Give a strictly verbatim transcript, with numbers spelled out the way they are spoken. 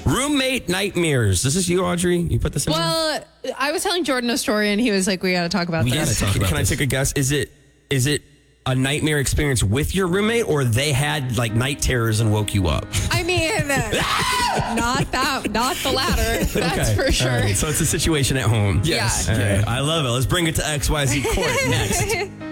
Roommate nightmares. This is you, Audrey? You put this in? Well, I was telling Jordan a story, and he was like, we got to talk about we this. gotta talk about Can this. I take a guess? Is it is it a nightmare experience with your roommate, or they had like night terrors and woke you up? I mean, not that, not the latter. That's okay. for sure. Right. So it's a situation at home. Yes. Yeah. Right. I love it. Let's bring it to X Y Z Court next.